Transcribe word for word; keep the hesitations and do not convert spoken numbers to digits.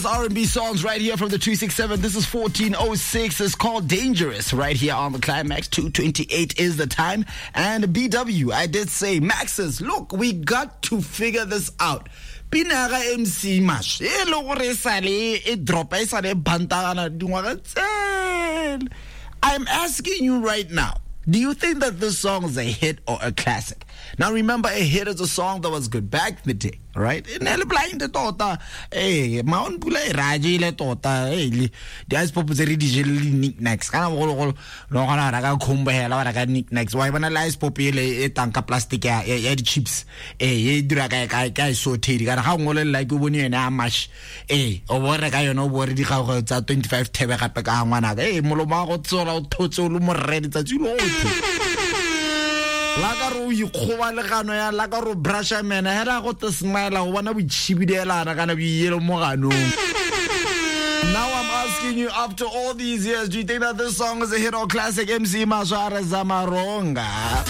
R and B songs right here from the two sixty-seven. This is fourteen oh six. It's called Dangerous right here on the Climax. two twenty-eight is the time. And B W, I did say, Maxes, look, we got to figure this out. Pinaga M C Mash. I'm asking you right now, do you think that this song is a hit or a classic? Now remember, a hit is a song that was good back in the day, right? Nele blind tota, eh, maun pula raji le tota, eh, dias popuzeri dijeli knickknacks. Kana bolo bolo, no kana raga khumba hela raga knickknacks. Why bana lies popile e tanka plastic ya ya di chips, eh, ye dira ka ka ka sauté kana ga ngole like o bone ena mash, eh, o bore ka yona o bore di ga go tsa twenty-five thebe gape ka ngwana ka, eh, moloma go tsola o thotse o le morre tsa tsulo. Lagaro yikhoba le gano ya lagaro brusha mena hera go to smile go bona boitshibidela na kana biyelo mo ganong. Now I'm asking you, after all these years, do you think that this song is a hit or classic? M C Mashwara Zamaronga.